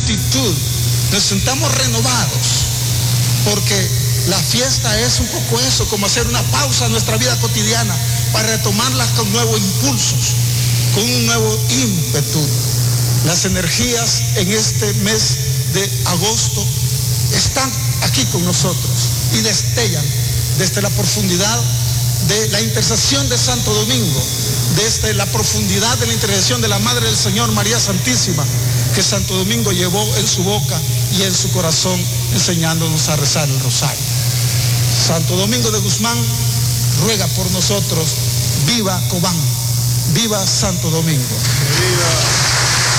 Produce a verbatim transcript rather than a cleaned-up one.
actitud, nos sentamos renovados, porque la fiesta es un poco eso, como hacer una pausa en nuestra vida cotidiana para retomarla con nuevos impulsos, con un nuevo ímpetu. Las energías en este mes de agosto están aquí con nosotros y destellan desde la profundidad de la intercesión de Santo Domingo, desde la profundidad de la intercesión de la Madre del Señor, María Santísima, que Santo Domingo llevó en su boca y en su corazón, enseñándonos a rezar el rosario. Santo Domingo de Guzmán ruega por nosotros. Viva Cobán, viva Santo Domingo. ¡Viva!